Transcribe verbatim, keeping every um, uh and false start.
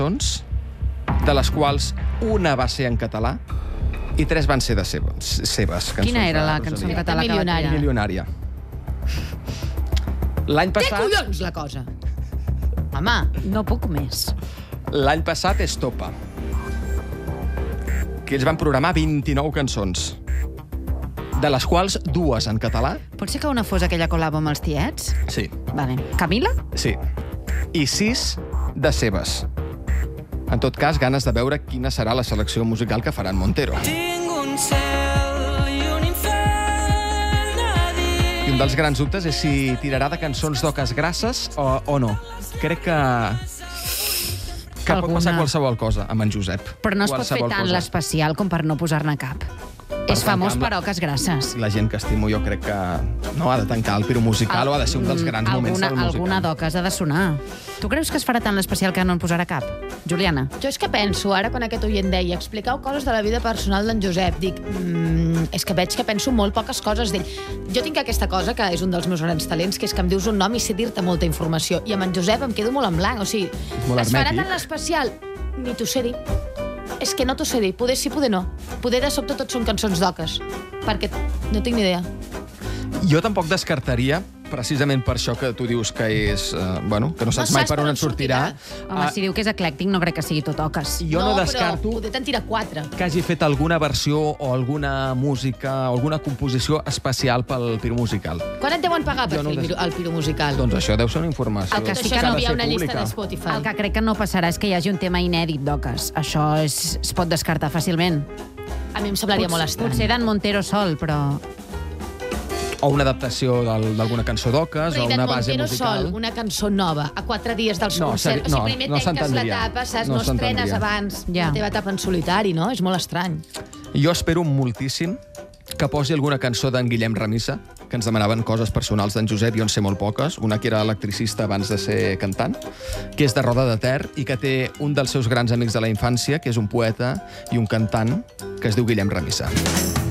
cançons, de les quals una va ser en català i tres van ser de seves. seves cançons. Quina era la cançó en català que va triar? Milionària. L'any Té passat... collons, la cosa. Home, no puc més. L'any passat és Topa, que ells van programar vint-i-nou cançons, de les quals dues en català. Pot ser que una fos aquella col·labo amb els tiets? Sí. Vale. Camila? Sí. I sis de seves. En tot cas, ganes de veure quina serà la selecció musical que faran Montero. Tinc un cel i un infern a dir. I un dels grans dubtes és si tirarà de cançons d'oques grasses o, o no. Crec que... que Alguna... pot passar qualsevol cosa amb en Josep. Però no es pot fer Qualsevol tant cosa. l'especial com per no posar-ne cap. És tancar famós amb la- per oques grasses. La gent que estimo jo crec que no ha de tancar el Piro musical o ha de ser un dels grans alguna, moments del musical. Alguna d'oques ha de sonar. Tu creus que es farà tant l'especial que no en posarà cap? Juliana? Jo és que penso, ara quan aquest oient deia expliqueu coses de la vida personal d'en Josep, dic, mm, és que veig que penso molt poques coses d'ell. Jo tinc aquesta cosa, que és un dels meus grans talents, que és que em dius un nom i sé dir-te molta informació. I amb en Josep em quedo molt en blanc. O sigui, molt es farà hermètic. tant l'especial? Ni t'ho sé dir. És que no t'ho sé dir. Poder sí, poder no. Poder de sobte tot són cançons d'oques. Perquè no tinc ni idea. Jo tampoc descartaria, precisament per això que tu dius que és... Eh, bueno, que no saps No mai saps per on per en on sortirà. Home, si diu que és eclèctic, no crec que sigui tot oques. Jo no, no descarto però poder te'n tirar quatre. que hagi fet alguna versió o alguna música o alguna composició especial pel Piro musical. Quan et deuen pagar per Jo no fer el, des- piro- el piro musical? Doncs això deu ser una informació El que sí Això que no no hi ha ser una llista pública. de Spotify. El que crec que no passarà és que hi hagi un tema inèdit d'oques. Això és, es pot descartar fàcilment. A mi em semblaria molt estrany. Potser d'en Montero sol, però... O una adaptació del- d'alguna cançó d'oques Però o i d'en una base Montero musical. sol, una cançó nova, a quatre dies dels No, concerts. seri- O sigui, no, primer no tanques s'entendria. l'etapa, saps? No No, estrenes s'entendria. abans Ja. la teva etapa en solitari, no? És molt estrany. Jo espero moltíssim que posi alguna cançó d'en Guillem Remissa, que ens demanaven coses personals d'en Josep, jo en sé molt poques, una que era electricista abans de ser cantant, que és de Roda de Ter i que té un dels seus grans amics de la infància, que és un poeta i un cantant, que es diu Guillem Remissa.